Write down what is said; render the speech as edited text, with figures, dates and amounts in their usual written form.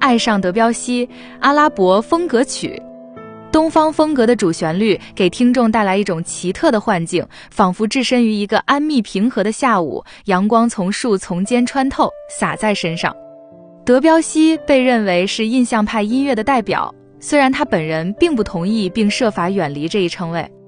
爱上德彪西，阿拉伯风格曲。东方风格的主旋律给听众带来一种奇特的幻境，仿佛置身于一个安谧平和的下午，阳光从树丛间穿透，洒在身上。德彪西被认为是印象派音乐的代表，虽然他本人并不同意并设法远离这一称谓。